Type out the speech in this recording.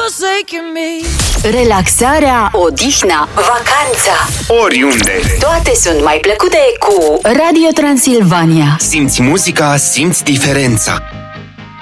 forsaken me. Relaxarea, odihna, vacanța, oriunde. toate sunt mai plăcute cu Radio Transilvania. Simți muzica, simți diferența.